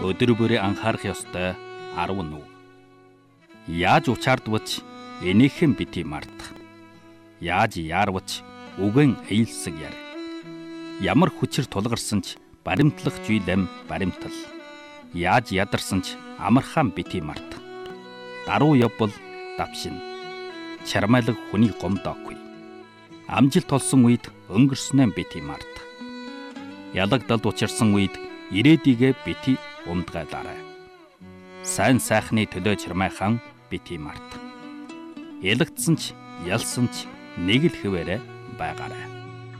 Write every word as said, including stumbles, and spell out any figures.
Өдөр бүрээ анхаарах ёстой арав нүг. Яаж учаардвч энийхэн бити мартах. Яаж яарвч үгэн эйлсэг яар. Ямар хүчээр тулгарсан ч баримтлах жийлэм баримтал. Яаж ядарсан ч амархан бити мартах. Даруу явбал давшин. Чармайлаг хүний гомдоогүй. Амжилт олсон үед өнгөрснөө бити мартах. Ялагдалд учирсан үед ирээдигээ бити умдгайлаарай. Сайн сайхны төлөө чармайхан бити мартах. Ялагдсан ч ялсан ч нэг л хэвээрээ байгаарай.